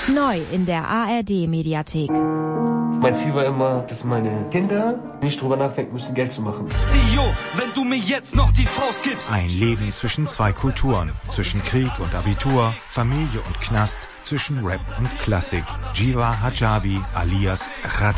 Neu in der ARD-Mediathek. Mein Ziel war immer, dass meine Kinder nicht drüber nachdenken müssen, Geld zu machen. CEO, wenn du mir jetzt noch die Faust gibst. Ein Leben zwischen zwei Kulturen, zwischen Krieg und Abitur, Familie und Knast, zwischen Rap und Klassik. Jiva Hijabi alias Rata.